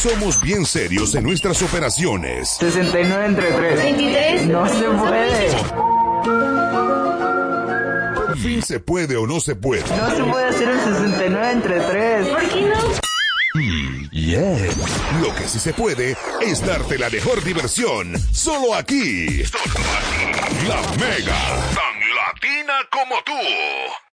Somos bien serios en nuestras operaciones. 69 entre 3. 23. No se puede. Por fin se puede o no se puede. No se puede hacer un 69 entre 3. ¿Por qué no? Lo que sí se puede es darte la mejor diversión. Solo aquí. La Mega. Tan latina como tú.